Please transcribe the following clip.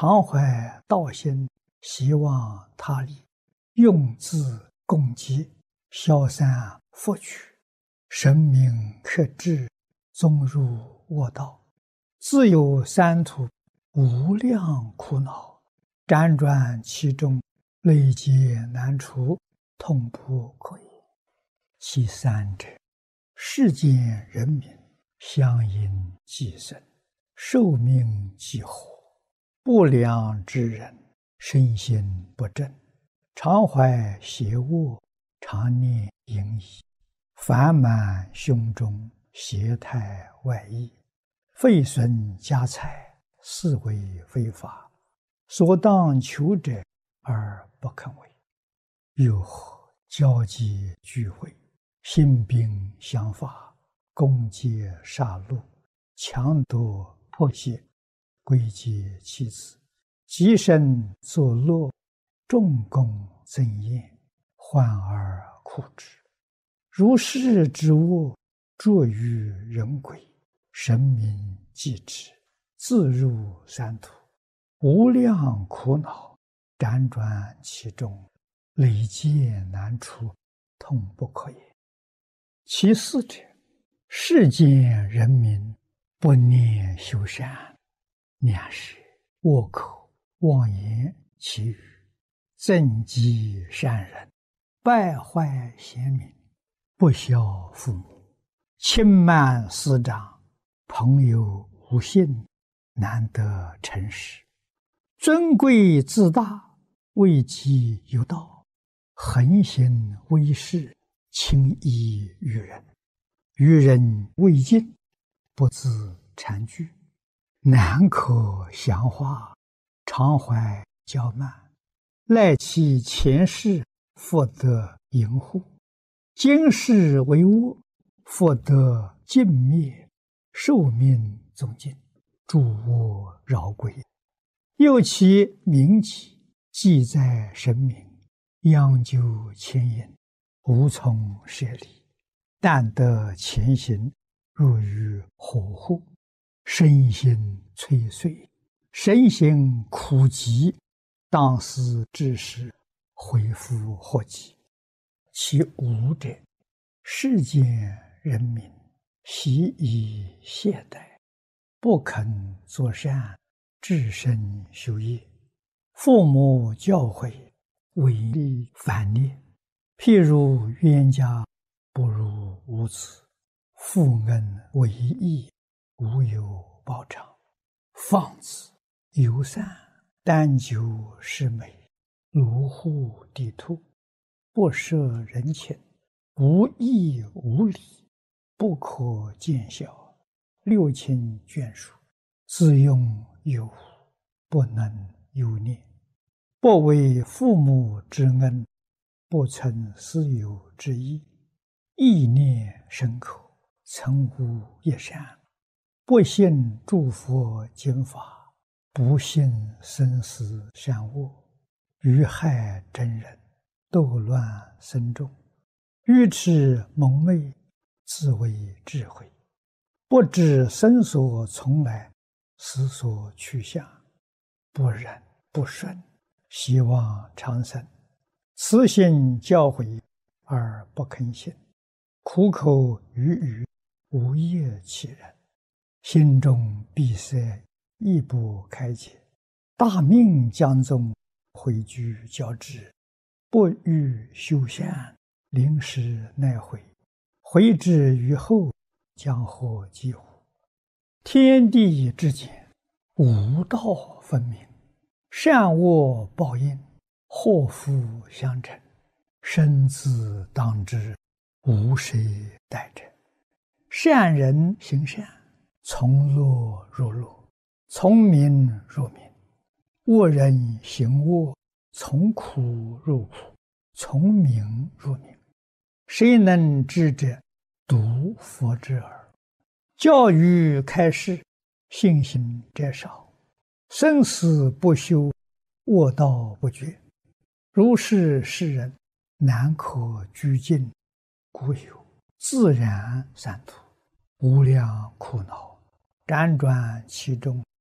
常怀道心，希望他利，用字共济，消散福取，神明克制，终入卧道，自有三途，无量苦恼，辗转其中，累劫难除，痛不可言。其三者，世间人民相因寄生，寿命几何，不良之人，身心不正，常怀邪恶，常念淫逸，烦满胸中，邪态外溢，废损家财，是为非法，所当求者而不肯为。又何交际聚会，兴兵相伐，攻劫杀戮，强夺迫胁，归结其子，极身作乐，众功增宴，患而苦之。如是之恶，著于人鬼，神明继之，自入三途，无量苦恼，辗转其中，累劫难除，痛不可言。其四者，世间人民不念修善，两是恶口妄言绮语，增击善人，败坏贤民，不孝父母，轻慢师长，朋友无信，难得诚实，尊贵自大，位极有道，横行威势，轻易于人，于人未尽，不自惭惧，难可详化，常怀骄慢，赖其前世，复得淫护，今世为恶，复得尽灭，寿命终尽，诸恶饶归。又其名己，记在神明，央究牵引，无从舍离，但得前行，入于火户，身心摧碎，身心苦极，当思之时，恢复祸及。其五者，世间人民习以懈怠，不肯作善，至身修业，父母教诲，违逆反逆，譬如冤家不如无子，负恩为义，无有报偿，放肆游散，单求是美，卢户地兔，不摄人情，无义无礼，不可见效，六亲眷属，自用有无，不能有念，不为父母之恩，不存私有之意，意念深刻，曾无一善，不信诸佛经法，不信生死善恶，愚害真人，斗乱僧众，愚痴蒙昧，自为智慧，不知生所从来，死所去向，不忍不顺，希望长生，慈心教诲而不肯信，苦口语语，无业其人，心中闭塞，亦不开解，大命将终，回居交织，不欲修善，临时奈悔，回之于后，将获几乎？天地之间，无道分明，善恶报应，祸福相承，生自当之，无谁代者。善人行善，从乐入乐，从名入名；恶人行恶，从苦入苦，从名入名。谁能知者？独佛之耳。教育开示，信心者少，生死不休，恶道不绝。如是世人，难可居尽，故有自然三途，无量苦恼，辗转其中，